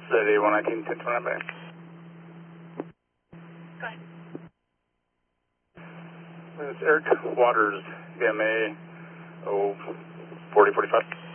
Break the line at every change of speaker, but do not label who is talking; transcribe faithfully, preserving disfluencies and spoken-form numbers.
City one nineteen, ten twenty back.
Go ahead.
This is Eric Waters, V M A oh forty forty-five.